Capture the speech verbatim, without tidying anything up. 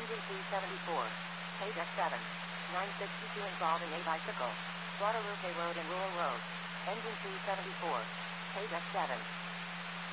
Engine two seventy-four. Page F seven. nine sixty-two involving a bicycle. Guadalupe Road and Rural Road. Engine two seventy-four. Page F seven.